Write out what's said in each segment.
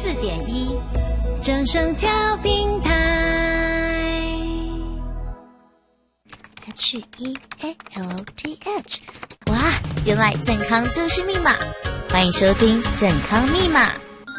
94.1正声调频台。HEALTH， 哇，原来健康就是密码！欢迎收听健康密码。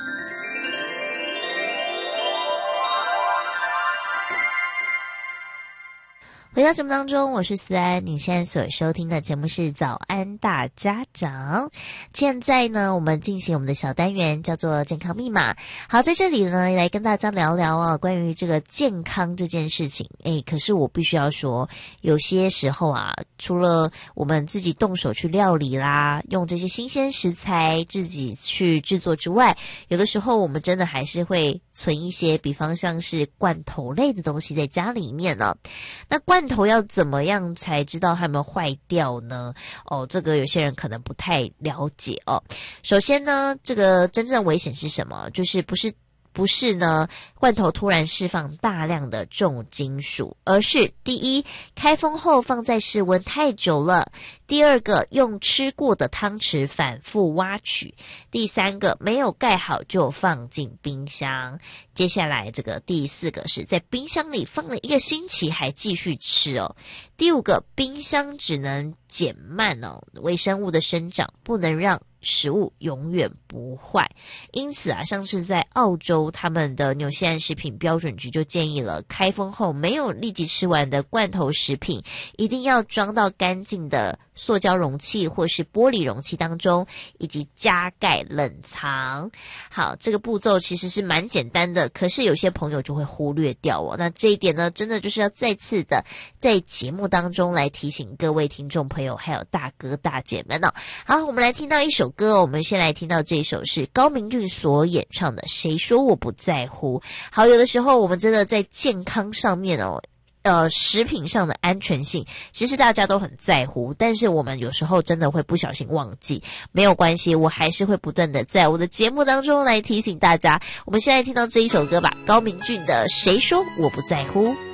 回到节目当中，我是思安，你现在所收听的节目是早安大家长。现在呢，我们进行我们的小单元，叫做健康密码。好，在这里呢，来跟大家聊聊关于这个健康这件事情。可是我必须要说，有些时候啊，除了我们自己动手去料理啦，用这些新鲜食材自己去制作之外，有的时候我们真的还是会存一些，比方像是罐头类的东西在家里面呢。那罐头要怎么样才知道它有没有坏掉呢？这个有些人可能不太了解哦。首先呢，这个真正危险是什么？就是不是呢，罐头突然释放大量的重金属，而是第一，开封后放在室温太久了；第二个，用吃过的汤匙反复挖取；第三个，没有盖好就放进冰箱。接下来这个第四个是在冰箱里放了1个星期还继续吃哦。第五个，冰箱只能减慢微生物的生长，不能让食物永远不坏。因此啊，像是在澳洲，他们的纽西兰食品标准局就建议了，开封后没有立即吃完的罐头食品，一定要装到干净的塑胶容器或是玻璃容器当中，以及加盖冷藏。好，这个步骤其实是蛮简单的，可是有些朋友就会忽略掉哦。那这一点呢，真的就是要再次的在节目当中来提醒各位听众朋友还有大哥大姐们哦。好，我们来听到一首歌哦，我们先来听到这一首是高明骏所演唱的《谁说我不在乎》。好，有的时候我们真的在健康上面食品上的安全性，其实大家都很在乎，但是我们有时候真的会不小心忘记。没有关系，我还是会不断的在我的节目当中来提醒大家。我们现在听到这一首歌吧，高明骏的《谁说我不在乎》。